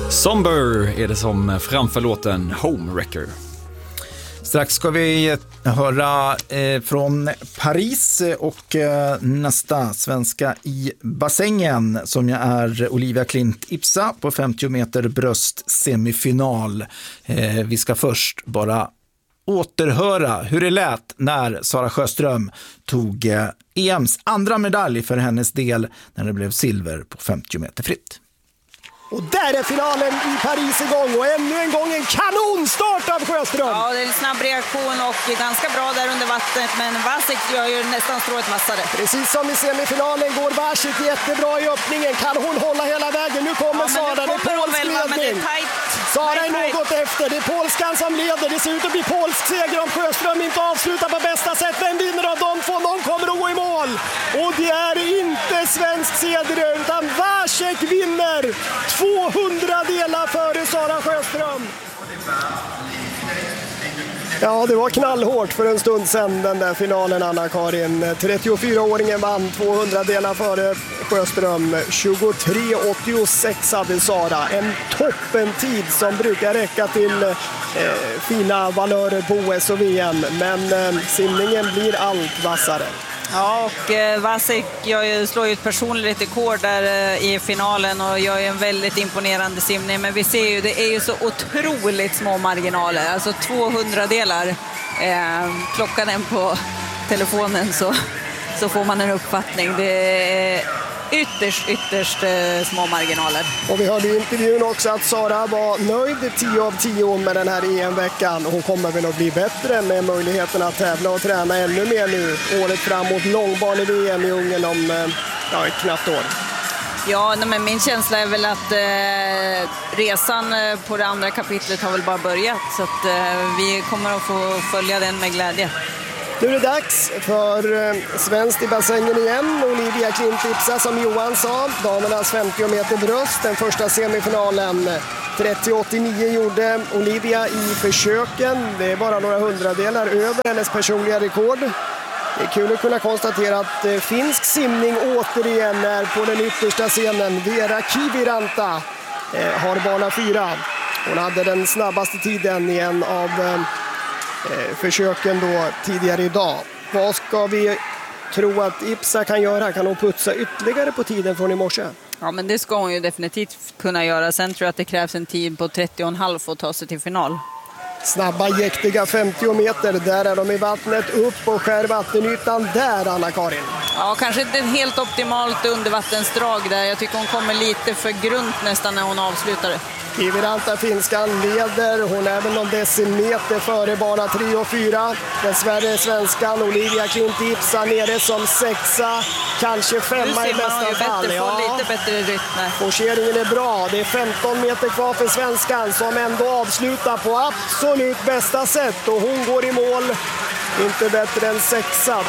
Somber är det som framför låten Homewrecker. Strax ska vi höra från Paris och nästa svenska i bassängen som jag är Olivia Klint Ipsa på 50 meter bröst semifinal. Vi ska först bara återhöra hur det lät när Sara Sjöström tog EMs andra medalj för hennes del när det blev silver på 50 meter fritt. Och där är finalen i Paris igång och ännu en gång en kanonstart av Sjöström. Ja, det är en snabb reaktion och ganska bra där under vattnet, men Vasek gör ju nästan strået vassare. Precis som i semifinalen går Vasek jättebra i öppningen. Kan hon hålla hela vägen? Nu kommer Sara, det är polsk ledning. Sara är något efter, det är polskan som leder. Det ser ut att bli polsk seger om Sjöström inte avslutar på bästa sätt. Vem vinner av de två? Någon kommer att gå i mål. Och det är inte svensk seger utan Vasek vinner 200 delar före Sara Sjöström. Ja, det var knallhårt för en stund sedan den där finalen, Anna-Karin. 34-åringen vann 200 delar före Sjöström. 23,86 hade Sara. En toppentid som brukar räcka till fina valörer på OS och VM. Men simningen blir allt vassare. Ja, och Vasek slår ju ett personligt rekord där i finalen och gör ju en väldigt imponerande simning. Men vi ser ju, det är ju så otroligt små marginaler. Alltså 200 delar. Klockan den på telefonen så får man en uppfattning. Det är ytterst små marginaler. Och vi hörde i intervjun också att Sara var nöjd 10 av 10 med den här EM-veckan. Hon kommer väl att bli bättre med möjligheten att tävla och träna ännu mer nu. Året framåt långbane VM i Ungern om ett knappt år. Ja, men min känsla är väl att resan på det andra kapitlet har väl bara börjat. Så att vi kommer att få följa den med glädje. Nu är det dags för svenskt i bassängen igen. Olivia Klint Ipsa som Johan sa. Damernas 50 meter bröst. Den första semifinalen. 30,89 gjorde Olivia i försöken. Det är bara några hundradelar över hennes personliga rekord. Det är kul att kunna konstatera att finsk simning återigen är på den yttersta scenen. Vera Kiviranta har bana 4. Hon hade den snabbaste tiden i en av försöken då tidigare idag. Vad ska vi tro att Ipsa kan göra? Kan hon putsa ytterligare på tiden från i morse? Ja, men det ska hon ju definitivt kunna göra. Sen tror jag att det krävs en tid på 30,5 för att ta sig till final. Snabba, jäktiga 50 meter. Där är de i vattnet. Upp och skär vattenytan där, Anna-Karin. Ja, kanske inte helt optimalt undervattensdrag där. Jag tycker hon kommer lite för grunt nästan när hon avslutar. Kiviranta finskan leder. Hon är väl någon decimeter före bana 3 och 4. Dessvärre svenskan Olivia Klint Ipsa nere som 6:a. Kanske 5:a i bästa fall. Lite bättre rytm. Forceringen är bra. Det är 15 meter kvar för svenskan som ändå avslutar på absolut bästa sätt. Och hon går i mål. Inte bättre än 6:a.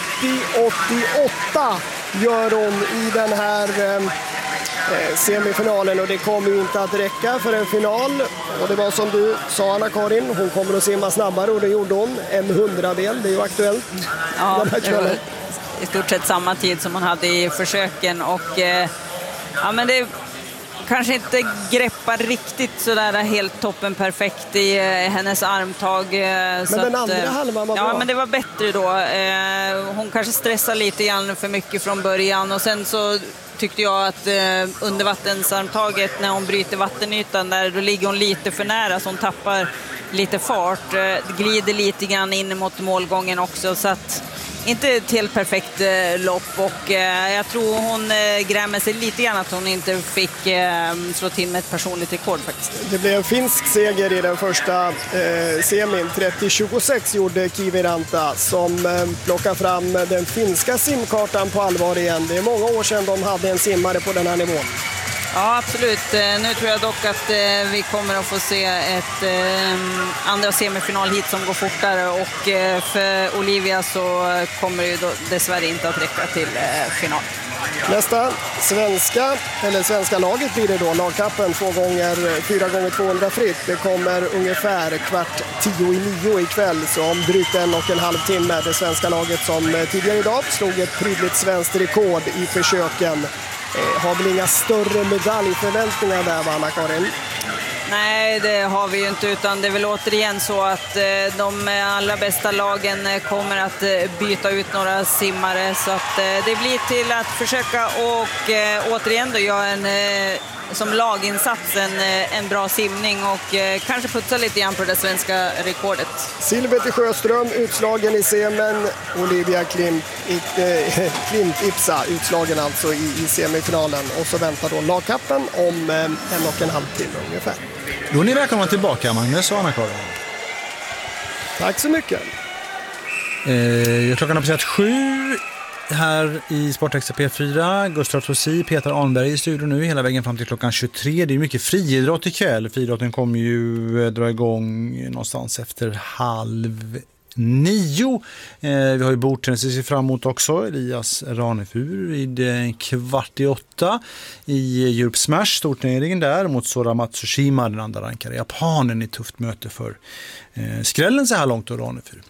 30,88 gör hon i den här semifinalen och det kommer ju inte att räcka för en final. Och det var som du sa, Anna-Karin, hon kommer att simma snabbare och det gjorde hon. En 100-del, det är ju aktuellt. Ja, det var i stort sett samma tid som hon hade i försöken och ja, men det kanske inte greppar riktigt sådär helt toppen perfekt i hennes armtag. Men så den andra halvan var bra. Ja, men det var bättre då. Hon kanske stressar lite grann för mycket från början och sen så tyckte jag att undervattensarmtaget när hon bryter vattenytan där, då ligger hon lite för nära så hon tappar lite fart. Glider lite grann in mot målgången också så att inte ett helt perfekt lopp och jag tror hon grämer sig lite grann att hon inte fick slå till med ett personligt rekord faktiskt. Det blev en finsk seger i den första semin. 30,26 gjorde Kiviranta som plockar fram den finska simkartan på allvar igen. Det är många år sedan de hade en simmare på den här nivån. Ja, absolut. Nu tror jag dock att vi kommer att få se ett andra semifinal hit som går fortare och för Olivia så kommer det ju då dessvärre inte att räcka till final. Nästa svenska laget blir det då, lagkappen 4x200 fritt. Det kommer ungefär 8:45 ikväll, så om drygt 1,5 timme. Det svenska laget som tidigare idag slog ett prydligt svenskt rekord i försöken. Har väl inga större medaljförväntningar där, va, Anna-Karin? Nej, det har vi ju inte, utan det är väl återigen så att de allra bästa lagen kommer att byta ut några simmare, så att det blir till att försöka och återigen då göra som laginsats en bra simning och kanske putsa lite grann på det svenska rekordet. Silver till Sjöström, utslagen i semin. Olivia Klint Ipsa, utslagen alltså i semifinalen. Och så väntar då lagkappen om 1,5 timme ungefär. Då är ni välkomna tillbaka, Magnus och Anna-Karin. Tack så mycket. Klockan har passerat 7 här i Sportextra P4. Gustav Tossi, Peter Arnberg i studion nu hela vägen fram till klockan 23. Det är mycket friidrott ikväll. Friidrotten kommer ju dra igång någonstans efter 8:30. Vi har ju bordtennis att se fram emot också. Elias Ranefur vid 7:15 i Europe Smash, storturneringen där mot Sora Matsushima, den andra rankade japanen, i tufft möte för skrällen så här långt och Ranefur.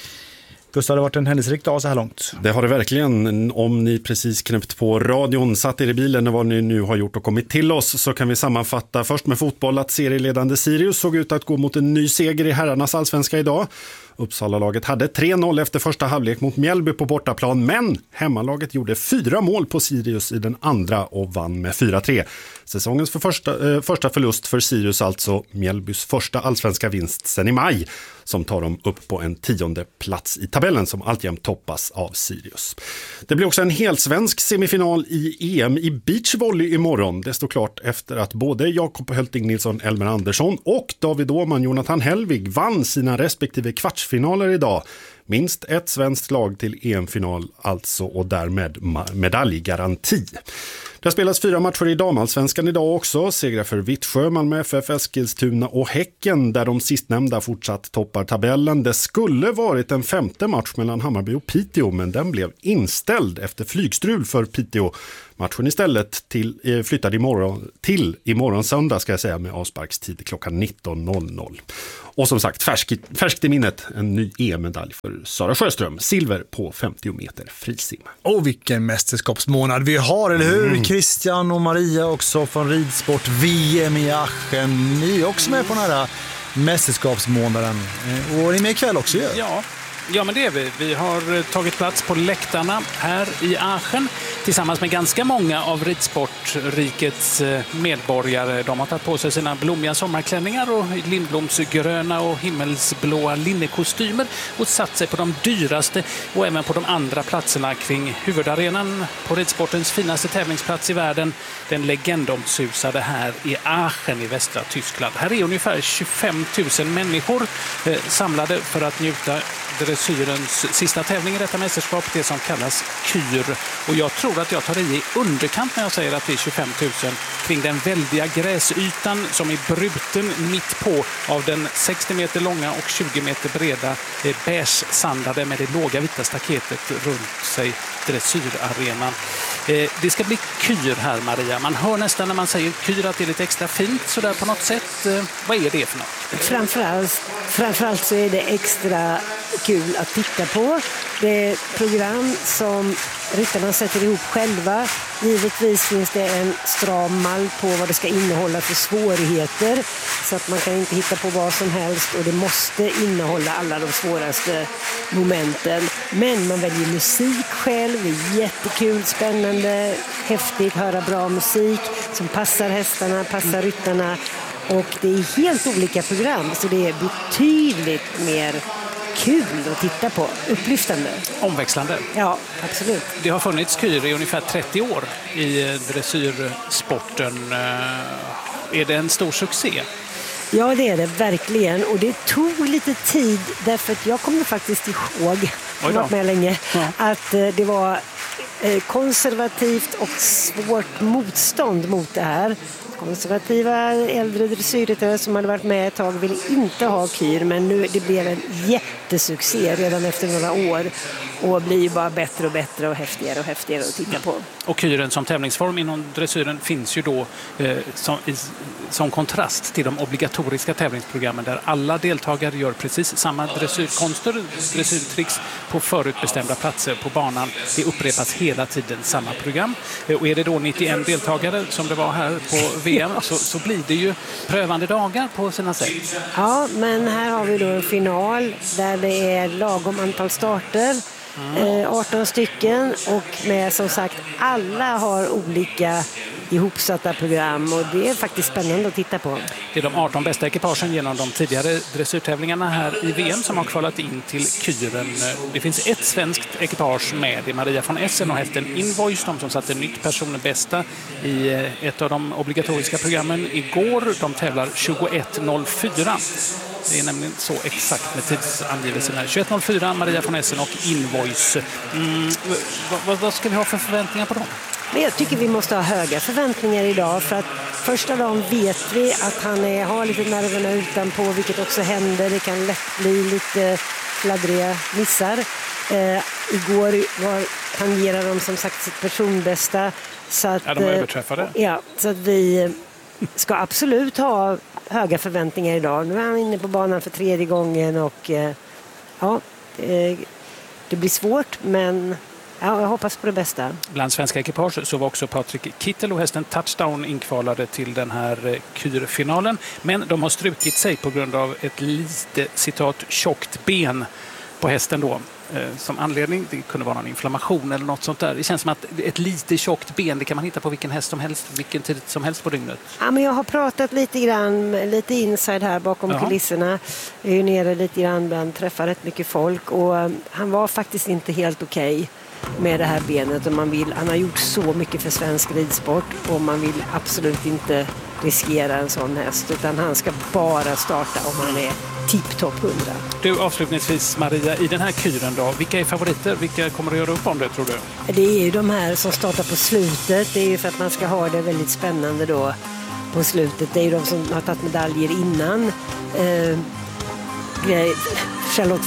Gustav, det har varit en händelserik dag så här långt. Det har det verkligen. Om ni precis knäppt på radion, satt er i bilen och vad ni nu har gjort och kommit till oss, så kan vi sammanfatta först med fotboll att serieledande Sirius såg ut att gå mot en ny seger i herrarnas allsvenska idag. Uppsala-laget hade 3-0 efter första halvlek mot Mjällby på bortaplan, men hemmalaget gjorde 4 mål på Sirius i den andra och vann med 4-3. Säsongens första förlust för Sirius, alltså Mjällbys första allsvenska vinst sedan i maj, som tar dem upp på en 10:e plats i tabellen som alltjämt toppas av Sirius. Det blir också en helsvensk semifinal i EM i beachvolley imorgon. Det står klart efter att både Jakob Hölting Nilsson, Elmer Andersson och David Åhman, Jonathan Hellvig vann sina respektive kvartsfinaler idag. Minst ett svenskt lag till EM-final alltså, och därmed medaljgaranti. Det har spelats 4 matcher i damallsvenskan idag också. Segrar för Vittsjö, Malmö FF, Eskilstuna och Häcken, där de sistnämnda fortsatt toppar tabellen. Det skulle varit en 5:e match mellan Hammarby och Piteå, men den blev inställd efter flygstrul för Piteå. Matchen istället flyttade imorgon söndag, ska jag säga, med avsparkstid klockan 19:00. Och som sagt, färskt i minnet, en ny EM-medalj för Sara Sjöström. Silver på 50 meter frisim. Och vilken mästerskapsmånad vi har, eller hur? Christian och Maria också från ridsport VM i Aachen. Ni är också med på den här mästerskapsmånaden. Och ni är med ikväll också ju. Ja, men det är vi. Vi har tagit plats på läktarna här i Aachen tillsammans med ganska många av ridsportrikets medborgare. De har tagit på sig sina blommiga sommarklänningar och lindblomsgröna och himmelsblåa linnekostymer och satt sig på de dyraste och även på de andra platserna kring huvudarenan på ridsportens finaste tävlingsplats i världen, den legendomsusade här i Aachen i västra Tyskland. Här är ungefär 25 000 människor samlade för att njuta dressyrens sista tävling i detta mästerskap, det som kallas kyr. Och jag tror att jag tar i underkant när jag säger att det är 25 000 kring den väldiga gräsytan som är bruten mitt på av den 60 meter långa och 20 meter breda beige-sandade med det låga vita staketet runt sig dressyrarenan. Det ska bli kyr här, Maria. Man hör nästan när man säger kyr att det är lite extra fint sådär på något sätt. Vad är det för något? Framförallt så är det extra kul att titta på. Det är program som ryttarna sätter ihop själva. Givetvis finns det en stram mall på vad det ska innehålla för svårigheter, så att man kan inte hitta på vad som helst, och det måste innehålla alla de svåraste momenten. Men man väljer musik själv. Det är jättekul, spännande, häftigt, höra bra musik som passar hästarna, passar ryttarna. Och det är helt olika program, så det är betydligt mer kul att titta på. Upplyftande. Omväxlande. Ja, absolut. Det har funnits kyr i ungefär 30 år i dressyrsporten. Är det en stor succé? Ja, det är det verkligen. Och det tog lite tid, därför att jag kommer faktiskt ihåg, jag har varit med länge, att det var konservativt och svårt motstånd mot det här. Konservativa äldre dressyrryttare som hade varit med ett tag ville inte ha kyr, men nu det blev en jättesuccé redan efter några år och blir ju bara bättre och bättre och häftigare att titta på. Och kyren som tävlingsform inom dressyren finns ju då som kontrast till de obligatoriska tävlingsprogrammen där alla deltagare gör precis samma dressyrkonster, dressyrtricks på förutbestämda platser på banan. Det upprepas hela tiden samma program. Och är det då 91 deltagare som det var här på VM så blir det ju prövande dagar på sina sätt. Ja, men här har vi då en final där det är lagom antal starter. 18 stycken och med som sagt alla har olika ihopsatta program och det är faktiskt spännande att titta på. Det är de 18 bästa ekipagen genom de tidigare dressyrtävlingarna här i VM som har kvalat in till Kyren. Det finns ett svenskt ekipage med, det är Maria von Essen och hästen Invoice, de som satte nytt personbästa i ett av de obligatoriska programmen igår. De tävlar 21.04. Det är nämligen så exakt med tidsangivelsen här. 21.04, Maria von Essen och Invoice. Vad ska vi ha för förväntningar på dem? Men jag tycker vi måste ha höga förväntningar idag för att första dagen vet vi att han har lite nerverna utanpå, vilket också händer. Det kan lätt bli lite fladdriga missar. Igår tangerade de som sagt sitt personbästa. Så att, ja, de var överträffade. Ja, så att vi ska absolut ha höga förväntningar idag. Nu är han inne på banan för 3:e gången och det blir svårt, men ja, jag hoppas på det bästa. Bland svenska ekipage så var också Patrik Kittel och hästen Touchdown inkvalade till den här kyrfinalen. Men de har strukit sig på grund av ett lite, citat, tjockt ben på hästen då. Som anledning, det kunde vara någon inflammation eller något sånt där. Det känns som att ett lite tjockt ben, det kan man hitta på vilken häst som helst, vilken tid som helst på dygnet. Ja, men jag har pratat lite inside här bakom kulisserna. Jag är ju nere lite grann bland, träffar rätt mycket folk och han var faktiskt inte helt okej med det här benet. Och han har gjort så mycket för svensk ridsport och man vill absolut inte riskera en sån häst, utan han ska bara starta om han är tipptopp 100. Du, avslutningsvis Maria, i den här kyren då, vilka är favoriter? Vilka kommer att göra upp om det, tror du? Det är ju de här som startar på slutet. Det är ju för att man ska ha det väldigt spännande då på slutet. Det är ju de som har tagit medaljer innan. Charlotte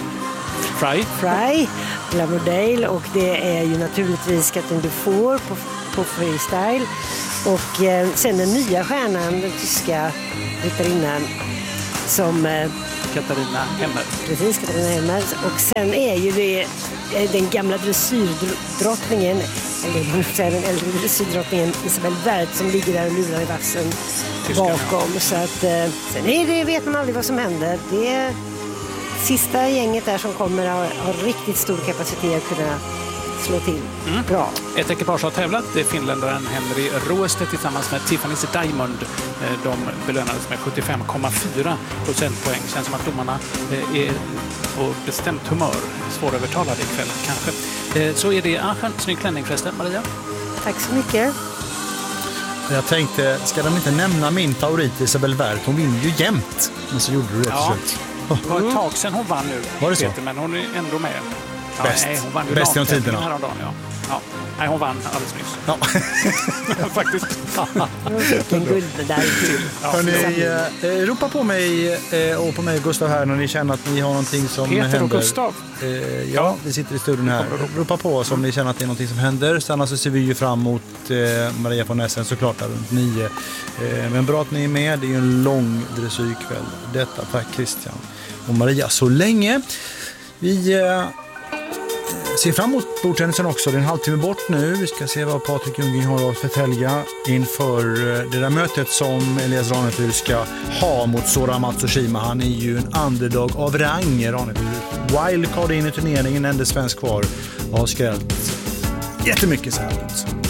Fry, Glamourdale, och det är ju naturligtvis Catherine Dufour på freestyle. Och sen den nya stjärnan, den tyska ryttarinnan som Katarina Hemmer. Precis, Katarina Hemmer. Och sen är ju det den gamla dressyrdrottningen, eller den äldre dressyrdrottningen Isabelle Werth som ligger där och lurar i vassen bakom. Så att sen vet man aldrig vad som händer. Det är sista gänget där som kommer att ha riktigt stor kapacitet att kunna slå till. Bra. Ett ekipage har tävlat. Det är finländaren Henry Roeste tillsammans med Tiffany's Diamond. De belönades med 75,4 procentpoäng. Känns som att domarna är på bestämt humör. Svårövertalade ikväll kanske. Så är det Aachen. Snygg klänning förresten, Maria. Tack så mycket. Jag tänkte, ska de inte nämna min favorit Isabelle Werth? Hon vinner ju jämt. Men så gjorde du det till slut. Det var ett tag sedan hon vann nu. Var det så? Men hon är ändå med. Bäst. Nej, hon vann ju bäst genom tiderna. Häromdagen, ja. Nej, hon vann alldeles nyss. Ja. Faktiskt. Vilken guldmedalj till. Hörrni, ropa på mig och på mig Gustav här när ni känner att ni har någonting som Peter händer. Och Gustav. Ja, vi sitter i studion här. Ropa på oss om ni känner att det är någonting som händer. Sen så ser vi ju fram emot Maria von Essen såklart där runt 9. Men bra att ni är med. Det är ju en lång dressyrkväll. Detta, tack Christian och Maria så länge. Vi ser fram emot bordtennisen också. Det är en halvtimme bort nu. Vi ska se vad Patrik Ljunggren har att förtälja inför det där mötet som Elias Ranefyr ska ha mot Sora Matsushima. Han är ju en underdog av rang, Ranefyr. Wildcard in i turneringen, enda svensk kvar och har skrällt jättemycket så här.